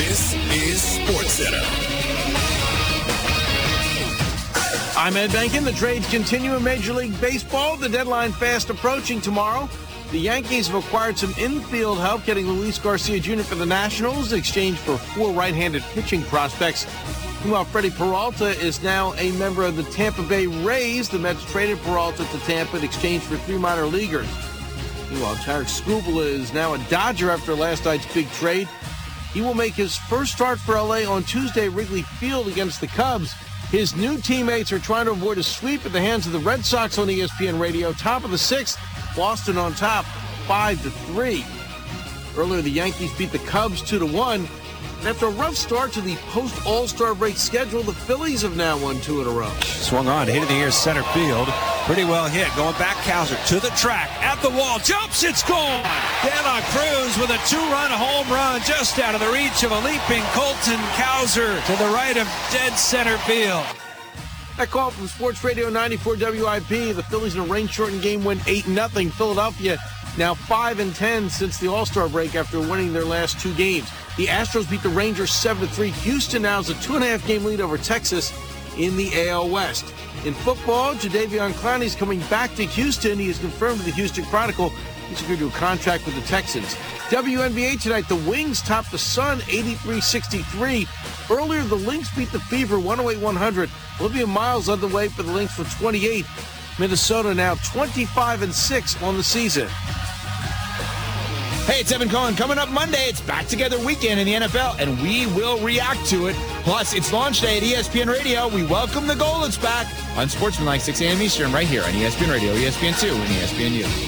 This is SportsCenter. I'm Ed Benkin. The trades continue in Major League Baseball. The deadline fast approaching tomorrow. The Yankees have acquired some infield help, getting Luis Garcia Jr. for the Nationals in exchange for 4 right-handed pitching prospects. Meanwhile, Freddie Peralta is now a member of the Tampa Bay Rays. The Mets traded Peralta to Tampa in exchange for 3 minor leaguers. Meanwhile, Tarik Skubal is now a Dodger after last night's big trade. He will make his first start for L.A. on Tuesday at Wrigley Field against the Cubs. His new teammates are trying to avoid a sweep at the hands of the Red Sox on ESPN Radio. Top of the 6th, Boston on top, 5-3. Earlier, the Yankees beat the Cubs 2-1. And after a rough start to the post-All-Star break schedule, the Phillies have now won 2 in a row. Swung on, hit in the air, center field. Pretty well hit. Going back, Cowser to the track, at the wall, jumps, it's gone. De Cruz with a 2-run home run just out of the reach of a leaping Colton Cowser to the right of dead center field. That call from Sports Radio 94 WIP. The Phillies in a rain-shortened game win 8-0. Philadelphia now 5-10 since the All-Star break after winning their last 2 games. The Astros beat the Rangers 7-3. Houston now has a 2.5-game lead over Texas in the AL West. In football, Jadeveon Clowney is coming back to Houston. He is confirmed to the Houston Chronicle. He's agreed to a contract with the Texans. WNBA tonight, the Wings topped the Sun 83-63. Earlier, the Lynx beat the Fever 108-100. Olivia Miles led the way for the Lynx for 28. Minnesota now 25-6 on the season. Hey, it's Evan Cohen. Coming up Monday, it's Back Together Weekend in the NFL, and we will react to it. Plus, it's launch day at ESPN Radio. We welcome the Goldens back on Sportsmanlike 6 a.m. Eastern right here on ESPN Radio, ESPN2, and ESPNU.